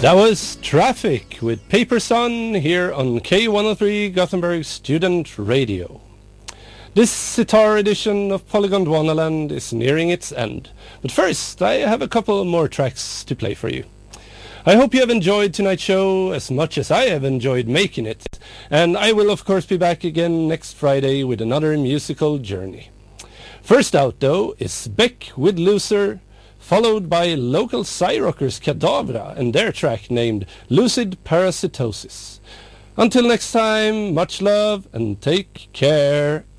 That was Traffic with Paper Sun here on K103 Gothenburg Student Radio. This sitar edition of Polygon Dwanaland is nearing its end, but first I have a couple more tracks to play for you. I hope you have enjoyed tonight's show as much as I have enjoyed making it, and I will of course be back again next Friday with another musical journey. First out though is Beck with Loser, followed by local Psyrockers Cadavra and their track named Lucid Parasitosis. Until next time, much love and take care.